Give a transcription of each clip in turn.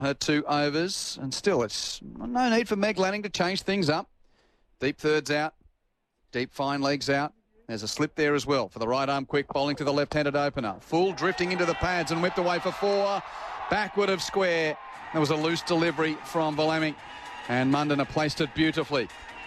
her 2 overs, and still it's no need for Meg Lanning to change things up. Deep thirds out, deep fine legs out. There's a slip there as well for the right arm quick, bowling to the left-handed opener. Full drifting into the pads and whipped away for 4. Backward of square. There was a loose delivery from Vlaemic, and Mundina placed it beautifully.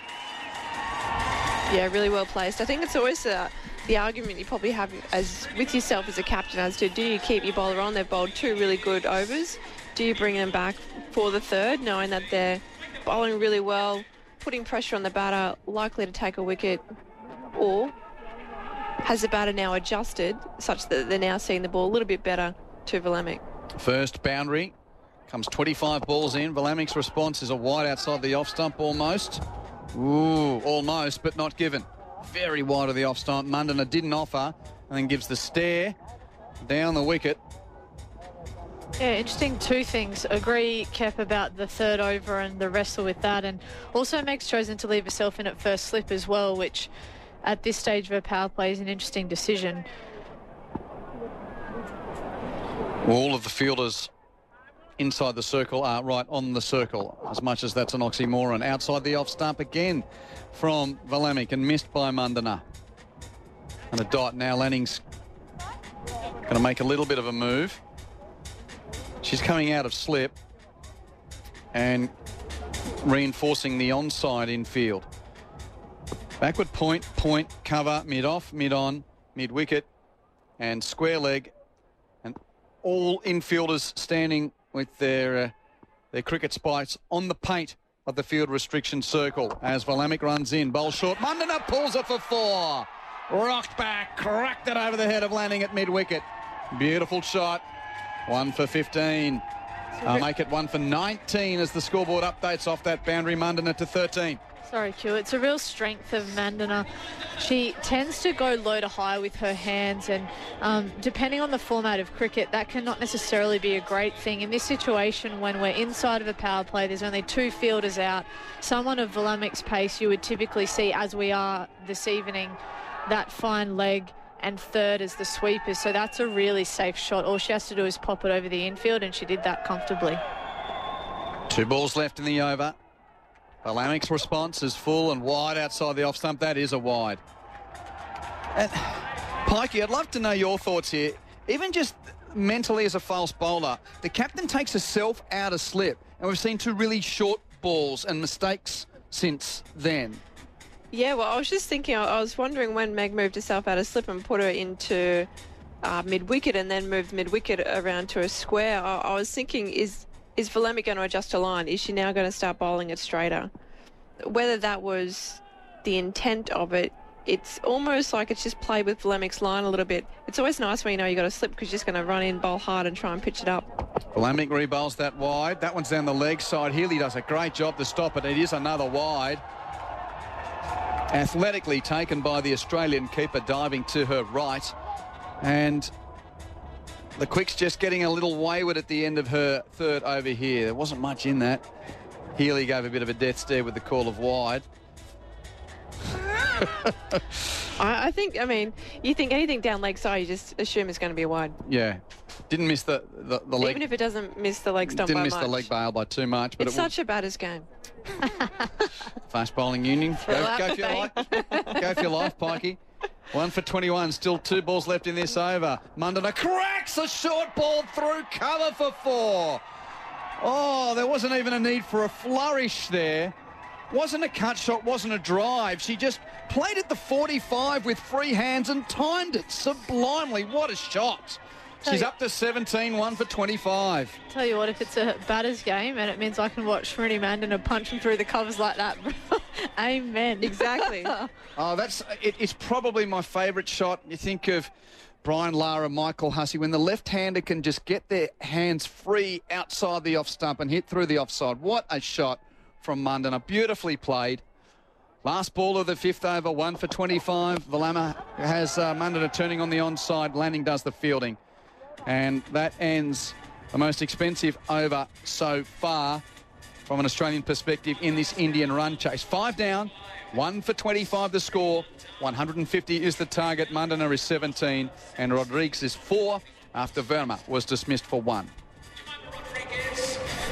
Yeah, really well placed. I think it's always the argument you probably have as with yourself as a captain as to, do you keep your bowler on? They've bowled 2 really good overs. Do you bring them back for the third, knowing that they're bowling really well, putting pressure on the batter, likely to take a wicket, or has the batter now adjusted such that they're now seeing the ball a little bit better to Vlaemic? First boundary comes 25 balls in. Valamic's response is a wide outside the off stump almost. Ooh, almost, but not given. Very wide of the off stump. Mundina didn't offer, and then gives the stare down the wicket. Yeah, interesting 2 things. Agree, Kep, about the third over and the wrestle with that, and also Meg's chosen to leave herself in at first slip as well, which at this stage of her power play is an interesting decision. All of the fielders inside the circle are right on the circle, as much as that's an oxymoron. Outside the off stump again from Vlaemic and missed by Mundina. And a dot now. Lanning's going to make a little bit of a move. She's coming out of slip and reinforcing the onside infield. Backward point, cover, mid-off, mid-on, mid-wicket, and square leg. And all infielders standing with their cricket spikes on the paint of the field restriction circle as Vlaemic runs in. Bowl short. Mundina pulls it for 4. Rocked back, cracked it over the head of Lanning at mid-wicket. Beautiful shot. 1 for 15. Make it 1 for 19 as the scoreboard updates off that boundary. Mundina to 13. Sorry, Q. It's a real strength of Mundina. She tends to go low to high with her hands, and depending on the format of cricket, that can not necessarily be a great thing. In this situation, when we're inside of a power play, there's only 2 fielders out. Someone of Valamic's pace, you would typically see, as we are this evening, that fine leg and third as the sweepers. So that's a really safe shot. All she has to do is pop it over the infield, and she did that comfortably. 2 balls left in the over. Valamic's response is full and wide outside the off stump. That is a wide. And Pikey, I'd love to know your thoughts here. Even just mentally as a fast bowler, the captain takes herself out of slip, and we've seen 2 really short balls and mistakes since then. Yeah, well, I was just thinking, I was wondering when Meg moved herself out of slip and put her into mid-wicket and then moved mid-wicket around to a square. I was thinking, is Vlaemic going to adjust her line? Is she now going to start bowling it straighter? Whether that was the intent of it, it's almost like it's just played with Valemic's line a little bit. It's always nice when you know you got a slip because you're just going to run in, bowl hard and try and pitch it up. Vlaemic rebowls that wide. That one's down the leg side. Healy does a great job to stop it. It is another wide. Athletically taken by the Australian keeper, diving to her right. And the Quick's just getting a little wayward at the end of her third over here. There wasn't much in that. Healy gave a bit of a death stare with the call of wide. I think, I mean, you think anything down leg side, you just assume it's going to be a wide. Yeah. Didn't miss the leg. Even if it doesn't miss the leg stump by much. Didn't miss the leg bail by too much. But it's such a batter's game. Fast bowling union. Go for your life. Go for your life, Pikey. 1 for 21. Still 2 balls left in this over. Mundina cracks a short ball through cover for 4. Oh, there wasn't even a need for a flourish there. Wasn't a cut shot, wasn't a drive. She just played at the 45 with free hands and timed it sublimely. What a shot. She's up to 17, 1 for 25. Tell you what, if it's a batter's game and it means I can watch Smriti Mandana punching through the covers like that, amen. Exactly. Oh, it's probably my favourite shot. You think of Brian Lara, Michael Hussey, when the left-hander can just get their hands free outside the off stump and hit through the offside. What a shot from Mundina. Beautifully played. Last ball of the 5th over, 1 for 25. Valama has Mundina turning on the onside. Lanning does the fielding. And that ends the most expensive over so far from an Australian perspective in this Indian run chase. 5 down, 1 for 25 the score. 150 is the target. Mundina is 17 and Rodrigues is 4 after Verma was dismissed for 1.